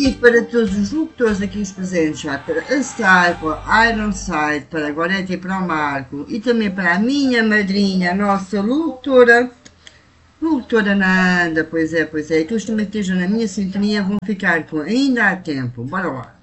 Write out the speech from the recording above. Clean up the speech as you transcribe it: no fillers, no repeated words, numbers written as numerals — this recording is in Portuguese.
E para todos os locutores aqui os presentes, já para a Star, para a Ironside, para a Gorete e para o Marco, e também para a minha madrinha, a nossa locutora Nanda, pois é, e todos também estejam na minha sintonia, vão ficar com ainda há tempo, bora lá.